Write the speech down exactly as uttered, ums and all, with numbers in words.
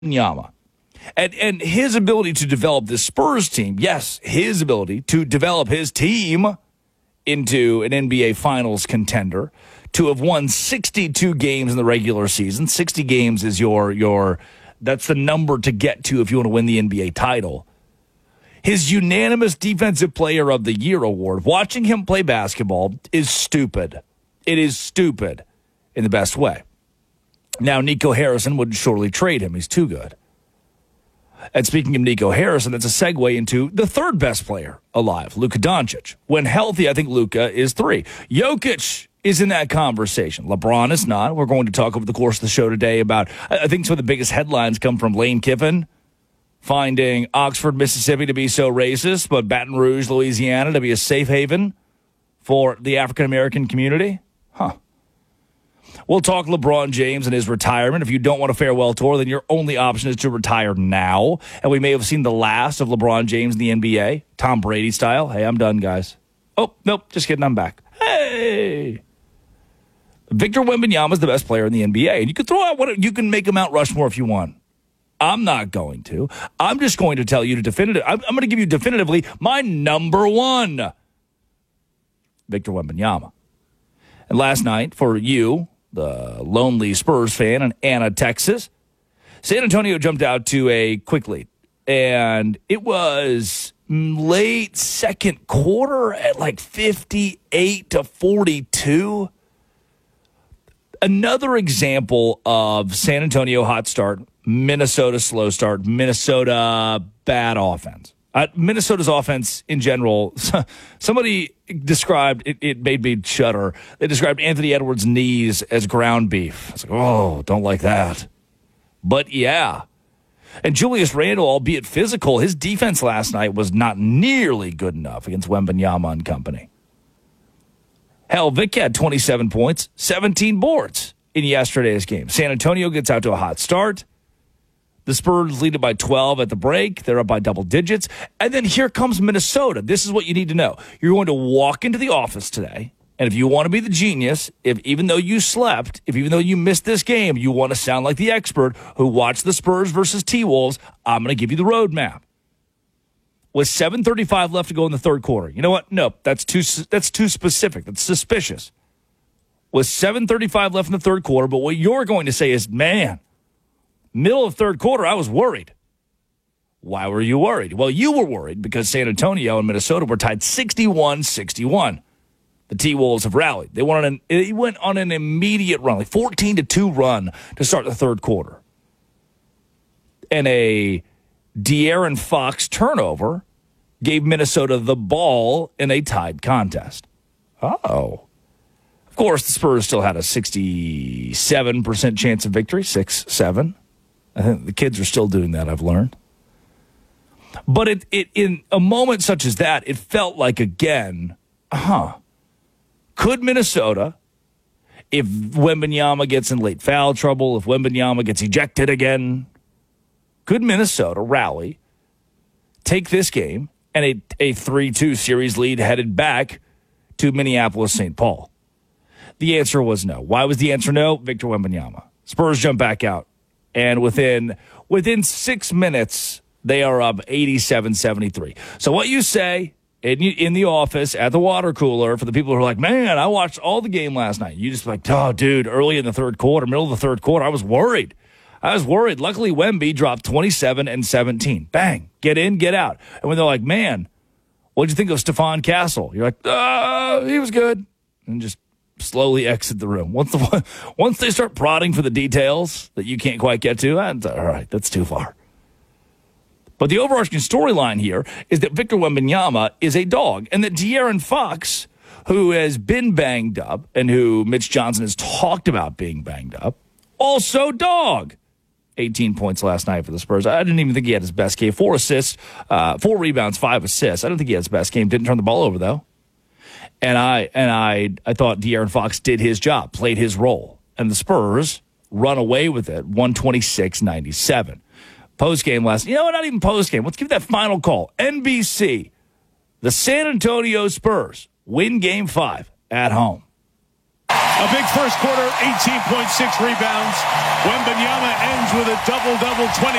Wembanyama. And, and his ability to develop this Spurs team, yes, his ability to develop his team into an N B A Finals contender, to have won sixty-two games in the regular season. sixty games is your, your that's the number to get to if you want to win the N B A title. His unanimous Defensive Player of the Year award, watching him play basketball is stupid. It is stupid in the best way. Now, Nico Harrison would surely trade him. He's too good. And speaking of Nico Harrison, that's a segue into the third best player alive, Luka Doncic. When healthy, I think Luka is three. Jokic is in that conversation. LeBron is not. We're going to talk over the course of the show today about, I think some of the biggest headlines come from Lane Kiffin finding Oxford, Mississippi to be so racist, but Baton Rouge, Louisiana to be a safe haven for the African-American community. Huh. We'll talk LeBron James and his retirement. If you don't want a farewell tour, then your only option is to retire now. And we may have seen the last of LeBron James in the N B A, Tom Brady style. Hey, I'm done, guys. Oh, nope, just kidding, I'm back. Hey! Victor Wembanyama is the best player in the N B A. And you can throw out what you can make him Mount Rushmore if you want. I'm not going to. I'm just going to tell you to definitive. I'm, I'm going to give you definitively my number one, Victor Wembanyama. And last night, for you, the lonely Spurs fan in Anna, Texas, San Antonio jumped out to a quick lead. And it was late second quarter at like fifty-eight to forty-two. Another example of San Antonio hot start, Minnesota slow start, Minnesota bad offense. Uh, Minnesota's offense in general, somebody described, it, it made me shudder. They described Anthony Edwards' knees as ground beef. I was like, oh, don't like that. But yeah. And Julius Randle, albeit physical, his defense last night was not nearly good enough against Wembanyama and company. Hell, Vic had twenty-seven points, seventeen boards in yesterday's game. San Antonio gets out to a hot start. The Spurs lead it by twelve at the break. They're up by double digits. And then here comes Minnesota. This is what you need to know. You're going to walk into the office today, and if you want to be the genius, if even though you slept, if even though you missed this game, you want to sound like the expert who watched the Spurs versus T-Wolves, I'm going to give you the roadmap. With seven thirty-five left to go in the third quarter. You know what? Nope, that's too that's too specific. That's suspicious. With seven thirty-five left in the third quarter, but what you're going to say is, man, middle of third quarter, I was worried. Why were you worried? Well, you were worried because San Antonio and Minnesota were tied sixty-one sixty-one. The T-Wolves have rallied. They went on an, it went on an immediate run, like fourteen to two run to start the third quarter. And a De'Aaron Fox turnover gave Minnesota the ball in a tied contest. Oh. Of course, the Spurs still had a sixty-seven percent chance of victory, six seven. I think the kids are still doing that, I've learned. But it, it in a moment such as that, it felt like, again, huh, could Minnesota, if Wembanyama gets in late foul trouble, if Wembanyama gets ejected again, could Minnesota rally, take this game, and a, a three two series lead headed back to Minneapolis-Saint Paul? The answer was no. Why was the answer no? Victor Wembanyama. Spurs jump back out. And within within six minutes, they are up eighty-seven seventy-three. So what you say in, in the office at the water cooler for the people who are like, man, I watched all the game last night. You just like, oh, dude, early in the third quarter, middle of the third quarter, I was worried. I was worried. Luckily, Wemby dropped twenty-seven and seventeen. Bang. Get in, get out. And when they're like, man, what'd you think of Stephon Castle? You're like, uh, he was good. And just slowly exit the room. Once the once they start prodding for the details that you can't quite get to, that's, all right, that's too far. But the overarching storyline here is that Victor Wembanyama is a dog, and that De'Aaron Fox, who has been banged up and who Mitch Johnson has talked about being banged up, also dog. eighteen points last night for the Spurs. I didn't even think he had his best game. Four assists, uh, four rebounds, five assists. I don't think he had his best game. Didn't turn the ball over, though. And I and I I thought De'Aaron Fox did his job, played his role. And the Spurs run away with it, one twenty-six ninety-seven. Post-game last, you know what, not even post-game. Let's give that final call. N B C, the San Antonio Spurs win game five at home. A big first quarter, eighteen point six rebounds. Wembanyama ends with a double-double, twenty.